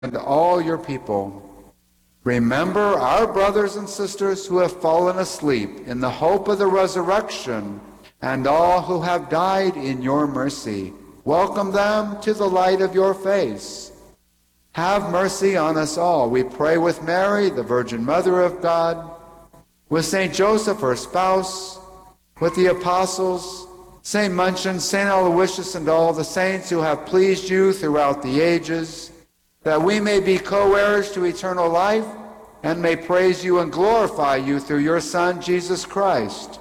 and all your people. Remember our brothers and sisters who have fallen asleep in the hope of the resurrection, and all who have died in your mercy. Welcome them to the light of your face. Have mercy on us all, we pray, with Mary, the Virgin Mother of God, with Saint Joseph, her spouse, with the apostles, Saint Munchen, Saint Aloysius, and all the saints who have pleased you throughout the ages, that we may be co-heirs to eternal life and may praise you and glorify you through your Son, Jesus Christ.